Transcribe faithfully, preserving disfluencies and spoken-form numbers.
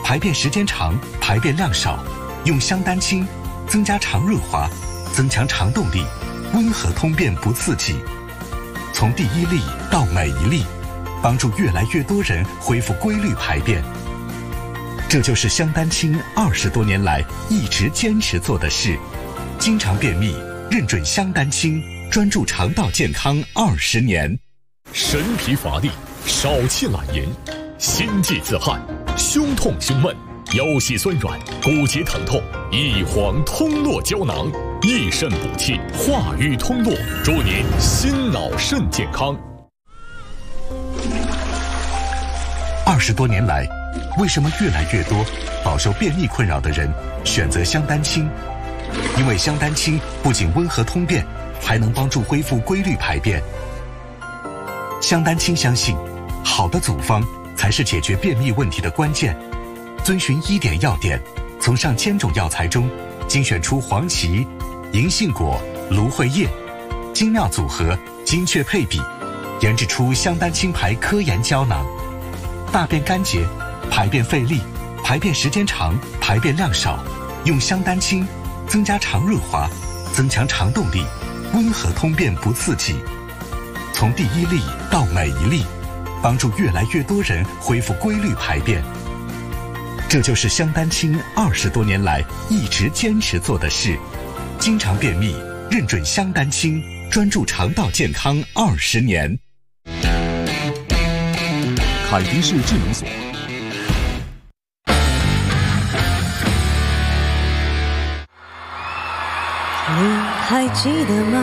排便时间长，排便量少，用香丹清，增加肠润滑，增强肠动力，温和通便不刺激。从第一粒到每一粒，帮助越来越多人恢复规律排便。这就是香丹清二十多年来一直坚持做的事。经常便秘，认准香丹清，专注肠道健康二十年。 神疲乏力，少气懒言，心悸自汗，胸痛胸闷，腰膝酸软，骨节疼痛，一黄通络胶囊，益肾补气，化瘀通络，祝您心脑肾健康。 二十多年来，为什么越来越多饱受便秘困扰的人选择香丹清？因为香丹清不仅温和通便，还能帮助恢复规律排便。香丹清相信，好的组方才是解决便秘问题的关键。遵循医典要点，从上千种药材中精选出黄芪、银杏果、芦荟叶，精妙组合，精确配比，研制出香丹清牌科研胶囊。大便干结、排便费力、排便时间长、排便量少，用香丹清，增加肠润滑，增强肠动力，温和通便不刺激。从第一粒到每一粒，帮助越来越多人恢复规律排便。这就是香丹清二十多年来一直坚持做的事。经常便秘，认准香丹清，专注肠道健康二十年。 凯迪士智能锁。 你还记得吗？